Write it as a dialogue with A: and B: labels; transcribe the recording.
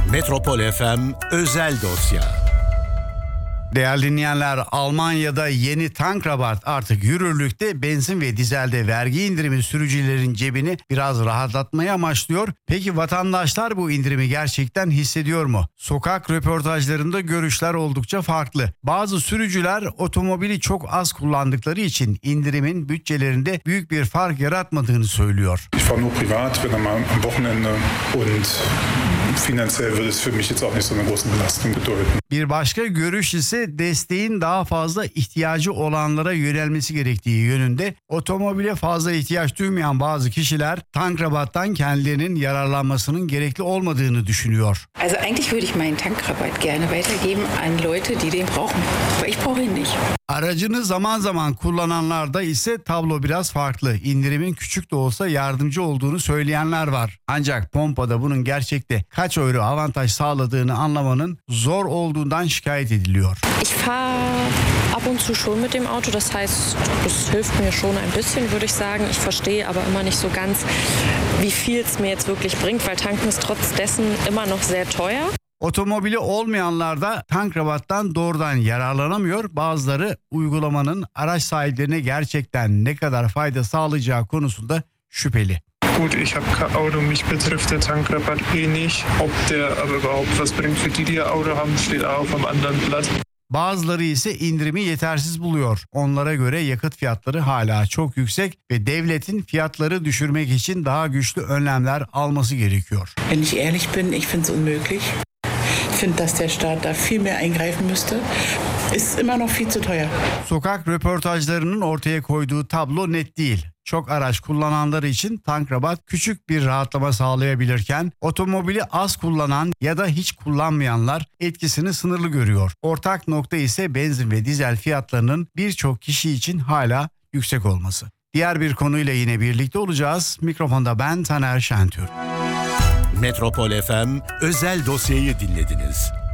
A: Metropol FM özel dosya.
B: Değerli dinleyenler, Almanya'da yeni Tankrabat artık yürürlükte. Benzin ve dizelde vergi indirimi sürücülerin cebini biraz rahatlatmaya amaçlıyor. Peki vatandaşlar bu indirimi gerçekten hissediyor mu? Sokak röportajlarında görüşler oldukça farklı. Bazı sürücüler otomobili çok az kullandıkları için indirimin bütçelerinde büyük bir fark yaratmadığını söylüyor.
C: Ich fahre nur privat, wenn einmal am Wochenende und finanziell würde es für mich jetzt auch nicht so eine große Belastung bedeuten.
B: Bir başka görüş ise desteğin daha fazla ihtiyacı olanlara yönelmesi gerektiği yönünde. Otomobile fazla ihtiyaç duymayan bazı kişiler Tankrabat'tan kendilerinin yararlanmasının gerekli olmadığını düşünüyor.
D: Also eigentlich würde ich meinen Tankrabatt gerne weitergeben an Leute, die den brauchen. Aber ich brauche ihn nicht.
B: Aracını zaman zaman kullananlarda ise tablo biraz farklı. İndirimin küçük de olsa yardımcı olduğunu söyleyenler var. Ancak pompada bunun gerçekte kaç euro avantaj sağladığını anlamanın zor olduğundan şikayet ediliyor.
E: Ich fahre ab und zu schon mit dem Auto, das heißt, das hilft mir schon ein bisschen, würde ich sagen. Ich verstehe aber immer nicht so ganz, wie viel es mir jetzt wirklich bringt, weil tanken ist trotz dessen immer noch sehr teuer.
B: Otomobili olmayanlar da Tankrabat'tan doğrudan yararlanamıyor. Bazıları uygulamanın araç sahiplerine gerçekten ne kadar fayda sağlayacağı konusunda şüpheli.
F: Gut, ich habe kein Auto, mich betrifft der Tankrabatt nicht. Ob der aber überhaupt was bringt für die, die ein Auto haben, steht auch auf einem anderen Blatt.
B: Bazıları ise indirimi yetersiz buluyor. Onlara göre yakıt fiyatları hala çok yüksek ve devletin fiyatları düşürmek için daha güçlü önlemler alması gerekiyor.
G: Wenn ich ehrlich bin, ich finde es unmöglich. Ich finde, dass der Staat da viel mehr eingreifen müsste. Ist immer noch viel zu teuer.
B: Sokak röportajlarının ortaya koyduğu tablo net değil. Çok araç kullananlar için Tankrabat küçük bir rahatlama sağlayabilirken otomobili az kullanan ya da hiç kullanmayanlar etkisini sınırlı görüyor. Ortak nokta ise benzin ve dizel fiyatlarının birçok kişi için hala yüksek olması. Diğer bir konuyla yine birlikte olacağız. Mikrofonda ben Taner Şentürk.
A: Metropol FM özel dosyayı dinlediniz.